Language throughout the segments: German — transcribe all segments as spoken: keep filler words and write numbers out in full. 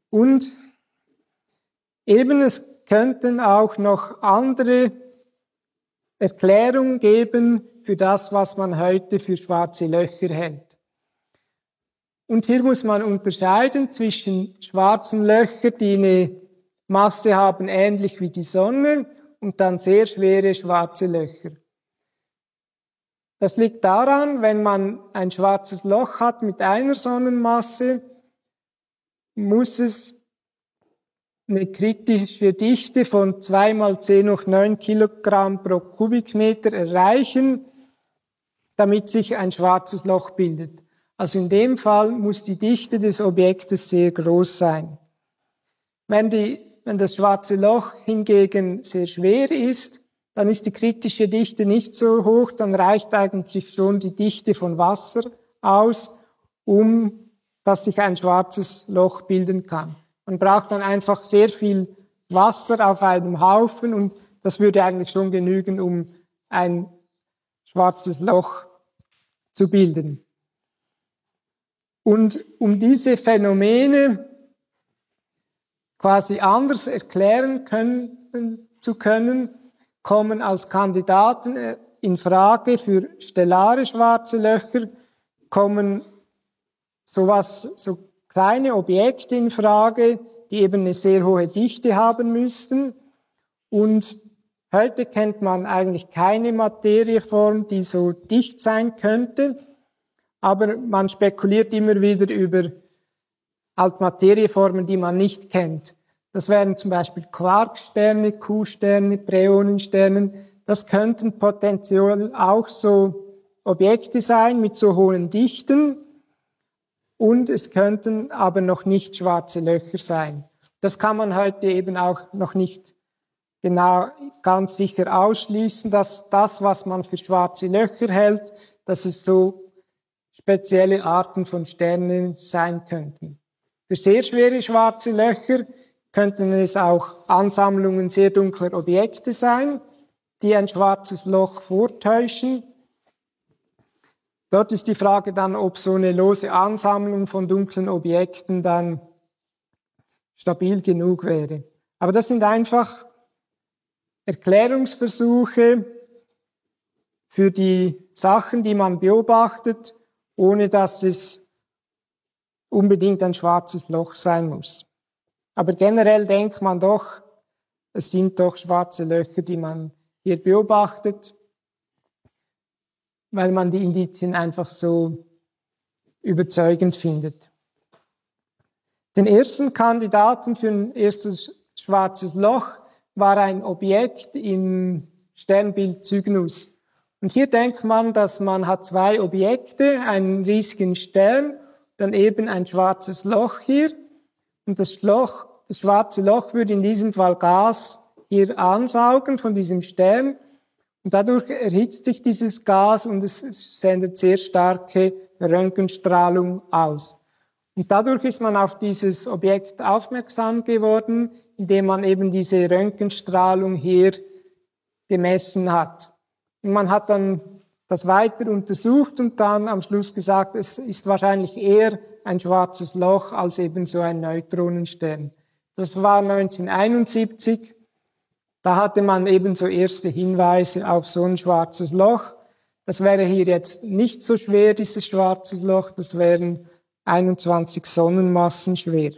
Und eben es könnten auch noch andere Erklärungen geben für das, was man heute für schwarze Löcher hält. Und hier muss man unterscheiden zwischen schwarzen Löchern, die eine Masse haben, ähnlich wie die Sonne, und dann sehr schwere schwarze Löcher. Das liegt daran, wenn man ein schwarzes Loch hat mit einer Sonnenmasse, muss es eine kritische Dichte von zwei mal zehn hoch neun Kilogramm pro Kubikmeter erreichen, damit sich ein schwarzes Loch bildet. Also in dem Fall muss die Dichte des Objektes sehr groß sein. Wenn, die, wenn das schwarze Loch hingegen sehr schwer ist, dann ist die kritische Dichte nicht so hoch, dann reicht eigentlich schon die Dichte von Wasser aus, um dass sich ein schwarzes Loch bilden kann. Man braucht dann einfach sehr viel Wasser auf einem Haufen und das würde eigentlich schon genügen, um ein schwarzes Loch zu bilden. Und um diese Phänomene quasi anders erklären können, zu können, kommen als Kandidaten in Frage für stellare schwarze Löcher, kommen sowas, so kleine Objekte in Frage, die eben eine sehr hohe Dichte haben müssten. Und heute kennt man eigentlich keine Materieform, die so dicht sein könnte, aber man spekuliert immer wieder über halt Materieformen, die man nicht kennt. Das wären zum Beispiel Quarksterne, Q-Sterne, Präonensterne. Das könnten potenziell auch so Objekte sein mit so hohen Dichten. Und es könnten aber noch nicht schwarze Löcher sein. Das kann man heute eben auch noch nicht genau ganz sicher ausschließen, dass das, was man für schwarze Löcher hält, dass es so spezielle Arten von Sternen sein könnten. Für sehr schwere schwarze Löcher könnten es auch Ansammlungen sehr dunkler Objekte sein, die ein schwarzes Loch vortäuschen. Dort ist die Frage dann, ob so eine lose Ansammlung von dunklen Objekten dann stabil genug wäre. Aber das sind einfach Erklärungsversuche für die Sachen, die man beobachtet, ohne dass es unbedingt ein schwarzes Loch sein muss. Aber generell denkt man doch, es sind doch schwarze Löcher, die man hier beobachtet, weil man die Indizien einfach so überzeugend findet. Den ersten Kandidaten für ein erstes schwarzes Loch war ein Objekt im Sternbild Cygnus. Und hier denkt man, dass man hat zwei Objekte, einen riesigen Stern, dann eben ein schwarzes Loch hier. Und das, Loch, das schwarze Loch würde in diesem Fall Gas hier ansaugen von diesem Stern. Und dadurch erhitzt sich dieses Gas und es sendet sehr starke Röntgenstrahlung aus. Und dadurch ist man auf dieses Objekt aufmerksam geworden, indem man eben diese Röntgenstrahlung hier gemessen hat. Und man hat dann das weiter untersucht und dann am Schluss gesagt, es ist wahrscheinlich eher ein schwarzes Loch als eben so ein Neutronenstern. Das war neunzehnhunderteinundsiebzig. Da hatte man eben so erste Hinweise auf so ein schwarzes Loch. Das wäre hier jetzt nicht so schwer, dieses schwarze Loch. Das wären einundzwanzig Sonnenmassen schwer.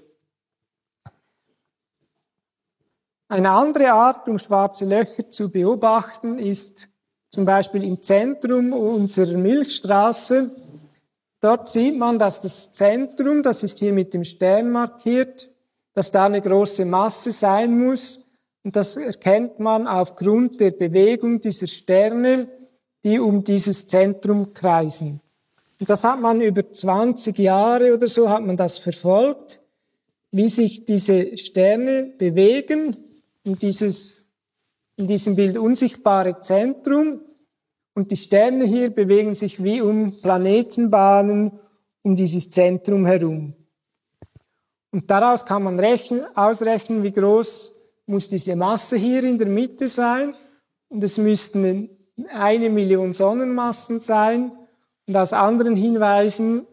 Eine andere Art, um schwarze Löcher zu beobachten, ist zum Beispiel im Zentrum unserer Milchstraße. Dort sieht man, dass das Zentrum, das ist hier mit dem Stern markiert, dass da eine große Masse sein muss. Und das erkennt man aufgrund der Bewegung dieser Sterne, die um dieses Zentrum kreisen. Und das hat man über zwanzig Jahre oder so hat man das verfolgt, wie sich diese Sterne bewegen um dieses, in diesem Bild unsichtbare Zentrum. Und die Sterne hier bewegen sich wie um Planetenbahnen um dieses Zentrum herum. Und daraus kann man rechnen, ausrechnen, wie groß muss diese Masse hier in der Mitte sein. Und es müssten eine Million Sonnenmassen sein. Und aus anderen Hinweisen